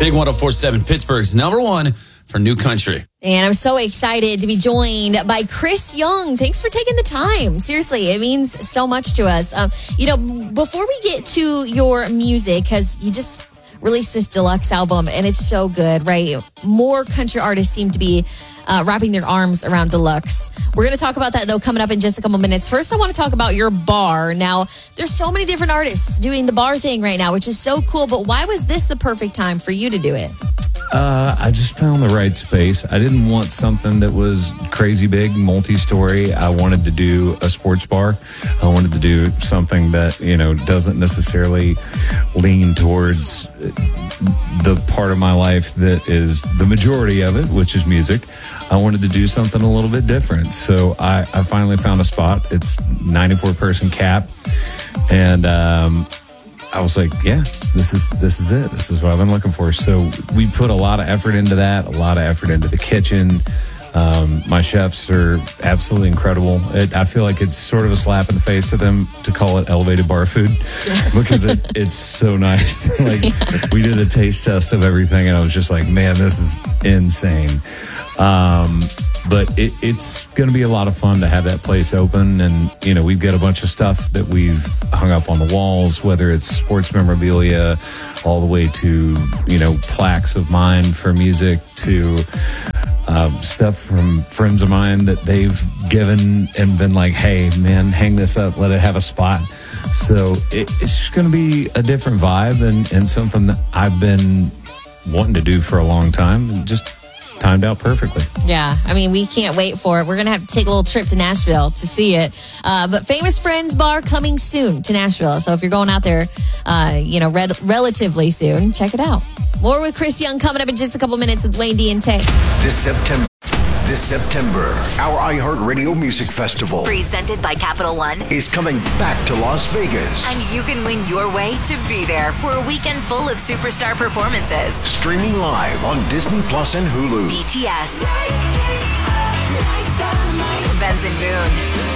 Big 104.7, Pittsburgh's number one for New Country. And I'm so excited to be joined by Chris Young. Thanks for taking the time. Seriously, it means so much to us. Before we get to your music, because you just released this deluxe album and it's so good, right? More country artists seem to be wrapping their arms around deluxe. We're going to talk about that, though, coming up in just a couple minutes. First, I want to talk about your bar. Now, there's so many different artists doing the bar thing right now, which is so cool. But why was this the perfect time for you to do it? I just found the right space. I didn't want something that was crazy big, multi-story. I wanted to do a sports bar. I wanted to do something that, doesn't necessarily lean towards the part of my life that is the majority of it, which is music. I wanted to do something a little bit different. So I finally found a spot. It's 94-person cap. And I was like, yeah, this is it. This is what I've been looking for. So we put a lot of effort into that, a lot of effort into the kitchen. My chefs are absolutely incredible. I feel like it's sort of a slap in the face to them to call it elevated bar food because it's so nice. We did a taste test of everything and I was just like, man, this is insane. But it's going to be a lot of fun to have that place open. And, we've got a bunch of stuff that we've hung up on the walls, whether it's sports memorabilia, all the way to, plaques of mine for music, to stuff from friends of mine that they've given and been like, hey, man, hang this up, let it have a spot. So it's going to be a different vibe and something that I've been wanting to do for a long time. And just timed out perfectly. Yeah, we can't wait for it. We're going to have to take a little trip to Nashville to see it. But Famous Friends Bar coming soon to Nashville. So if you're going out there, relatively soon, check it out. More with Chris Young coming up in just a couple minutes with Wayne D and Tay. This September, our iHeartRadio Music Festival, presented by Capital One, is coming back to Las Vegas. And you can win your way to be there for a weekend full of superstar performances. Streaming live on Disney Plus and Hulu. BTS, Benson Boone,